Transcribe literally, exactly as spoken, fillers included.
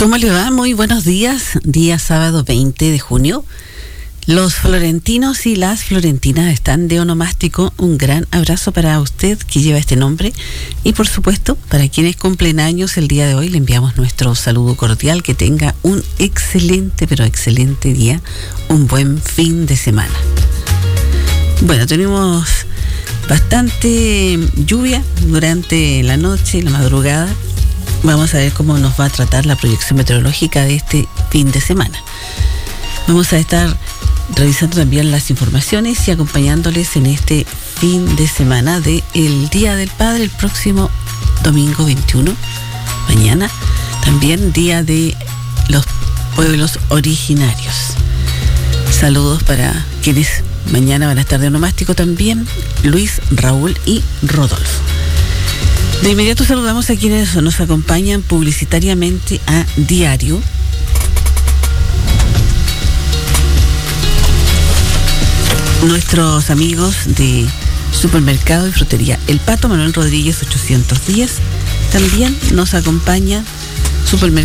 ¿Cómo le va? Muy buenos días. Día sábado veinte de junio. Los florentinos y las florentinas están de onomástico. Un gran abrazo para usted que lleva este nombre. Y por supuesto, para quienes cumplen años el día de hoy, le enviamos nuestro saludo cordial. Que tenga un excelente, pero excelente día. Un buen fin de semana. Bueno, tenemos bastante lluvia durante la noche y la madrugada. Vamos a ver cómo nos va a tratar la proyección meteorológica de este fin de semana. Vamos a estar revisando también las informaciones y acompañándoles en este fin de semana del Día del Padre, el próximo domingo veintiuno, mañana. También Día de los Pueblos Originarios. Saludos para quienes mañana van a estar de onomástico también, Luis, Raúl y Rodolfo. De inmediato saludamos a quienes nos acompañan publicitariamente a diario. Nuestros amigos de Supermercado y Frutería El Pato, Manuel Rodríguez ochocientos diez. También nos acompaña Supermercado